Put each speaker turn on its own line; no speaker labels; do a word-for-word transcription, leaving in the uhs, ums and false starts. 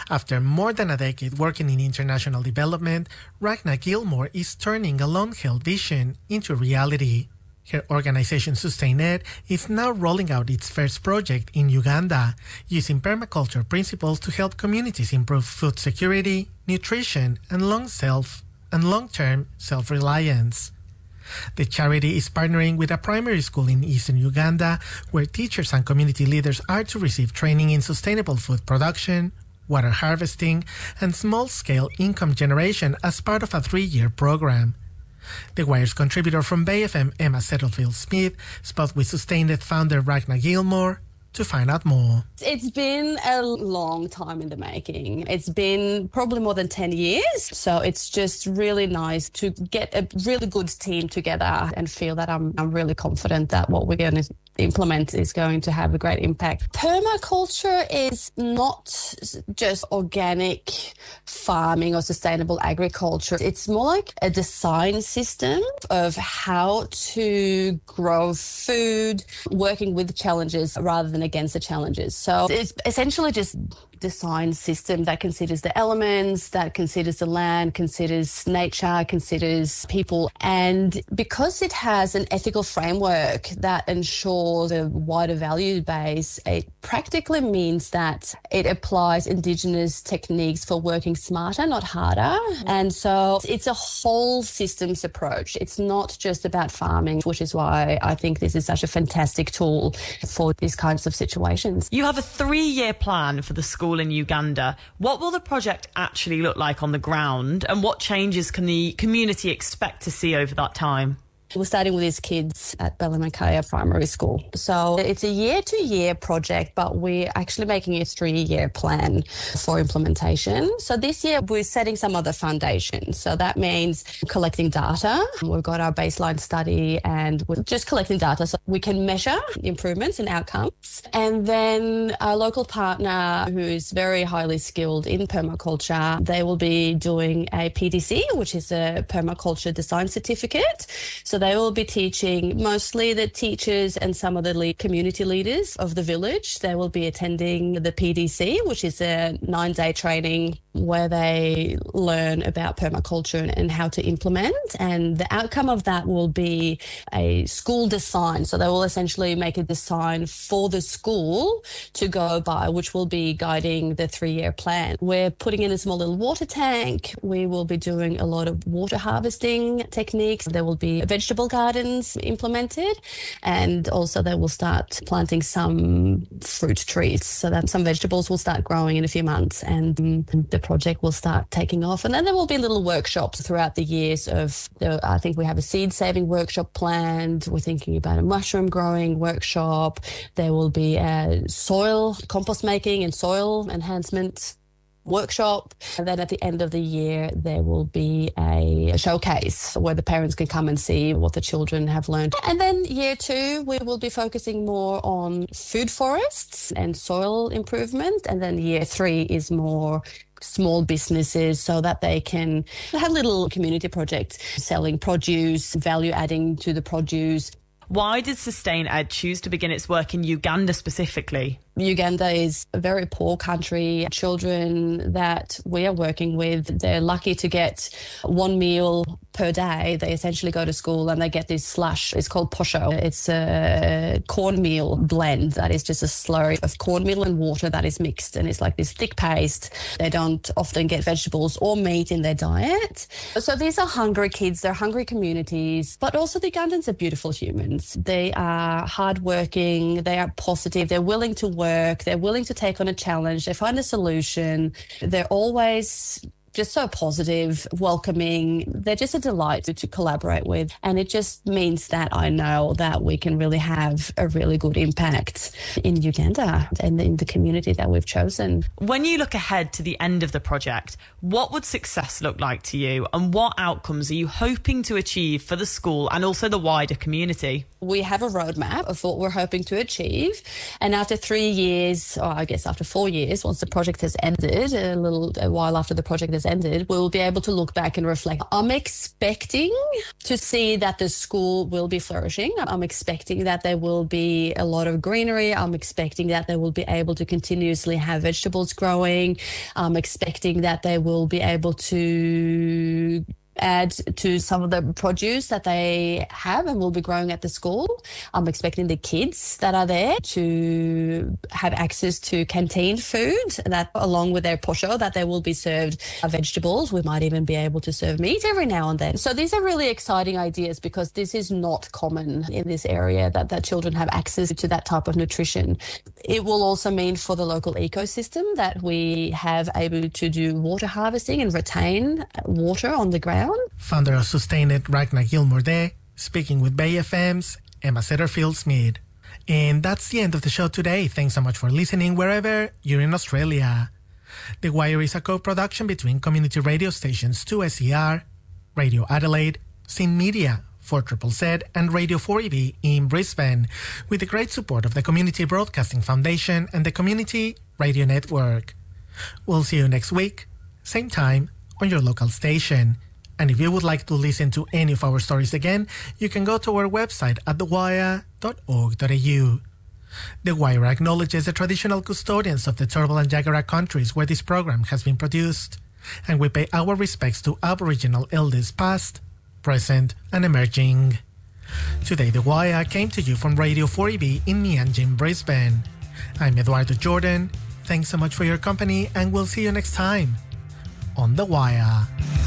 After more than a decade working in international development, Ragna Gilmore is turning a long-held vision into reality. Her organization SustainEd is now rolling out its first project in Uganda, using permaculture principles to help communities improve food security, nutrition, and long self and long-term self-reliance. The charity is partnering with a primary school in eastern Uganda, where teachers and community leaders are to receive training in sustainable food production, water harvesting, and small-scale income generation as part of a three-year program. The Wire's contributor from Bay F M, Emma Settlefield-Smith, spoke with SustainEd founder Ragna Gilmore to find out more.
It's been a long time in the making. It's been probably more than ten years. So it's just really nice to get a really good team together and feel that I'm, I'm really confident that what we're going to implement is going to have a great impact. Permaculture is not just organic farming or sustainable agriculture. It's more like a design system of how to grow food, working with challenges rather than against the challenges. So it's essentially just design system that considers the elements, that considers the land, considers nature, considers people. And because it has an ethical framework that ensures a wider value base, it practically means that it applies Indigenous techniques for working smarter, not harder. And so it's a whole systems approach. It's not just about farming, which is why I think this is such a fantastic tool for these kinds of situations.
You have a three-year plan for the school in Uganda. What will the project actually look like on the ground, and what changes can the community expect to see over that time?
We're starting with these kids at Bellemakaya Primary School. So it's a year-to-year project, but we're actually making a three-year plan for implementation. So this year we're setting some other foundations. So that means collecting data. We've got our baseline study and we're just collecting data so we can measure improvements and outcomes. And then our local partner, who is very highly skilled in permaculture, they will be doing a P D C, which is a permaculture design certificate. So they will be teaching mostly the teachers and some of the lead community leaders of the village. They will be attending the P D C, which is a nine-day training where they learn about permaculture and, and how to implement. And the outcome of that will be a school design. So they will essentially make a design for the school to go by, which will be guiding the three-year plan. We're putting in a small little water tank. We will be doing a lot of water harvesting techniques. There will be vegetable gardens implemented, and also they will start planting some fruit trees so that some vegetables will start growing in a few months, and the project will start taking off. And then there will be little workshops throughout the years of, the, I think we have a seed saving workshop planned. We're thinking about a mushroom growing workshop. There will be a soil compost making and soil enhancement workshop. And then at the end of the year, there will be a showcase where the parents can come and see what the children have learned. And then year two, we will be focusing more on food forests and soil improvement. And then year three is more small businesses so that they can have little community projects selling produce, value adding to the produce.
Why did SustainEd choose to begin its work in Uganda specifically?
Uganda is a very poor country. Children that we are working with, they're lucky to get one meal per day. They essentially go to school and they get this slush. It's called posho. It's a cornmeal blend that is just a slurry of cornmeal and water that is mixed, and it's like this thick paste. They don't often get vegetables or meat in their diet. So these are hungry kids. They're hungry communities, but also the Ugandans are beautiful humans. They are hardworking. They are positive. They're willing to work. They're willing to take on a challenge. They find a solution. They're always just so positive, welcoming. They're just a delight to, to collaborate with. And it just means that I know that we can really have a really good impact in Uganda and in the community that we've chosen.
When you look ahead to the end of the project, what would success look like to you, and what outcomes are you hoping to achieve for the school and also the wider community?
We have a roadmap of what we're hoping to achieve. And after three years, or I guess after four years, once the project has ended, a little a while after the project has has ended, we will be able to look back and reflect. I'm expecting to see that the school will be flourishing. I'm expecting that there will be a lot of greenery. I'm expecting that they will be able to continuously have vegetables growing. I'm expecting that they will be able to add to some of the produce that they have and will be growing at the school. I'm expecting the kids that are there to have access to canteen food, that along with their posho, that they will be served vegetables. We might even be able to serve meat every now and then. So these are really exciting ideas because this is not common in this area that, that children have access to that type of nutrition. It will also mean for the local ecosystem that we have able to do water harvesting and retain water on the ground.
Founder of SustainEd, Ragnar Gilmore there, speaking with Bay F M's Emma Setterfield-Smith. And that's the end of the show today. Thanks so much for listening wherever you're in Australia. The Wire is a co-production between community radio stations two S E R, Radio Adelaide, Syn Media, four Z Z Z, and Radio four E B in Brisbane, with the great support of the Community Broadcasting Foundation and the Community Radio Network. We'll see you next week, same time, on your local station. And if you would like to listen to any of our stories again, you can go to our website at the wire dot org dot a u. The Wire acknowledges the traditional custodians of the Turrbal and Jagera countries where this program has been produced, and we pay our respects to Aboriginal elders past, present, and emerging. Today, The Wire came to you from Radio four E B in Meanjin, Brisbane. I'm Eduardo Jordan. Thanks so much for your company, and we'll see you next time on The Wire.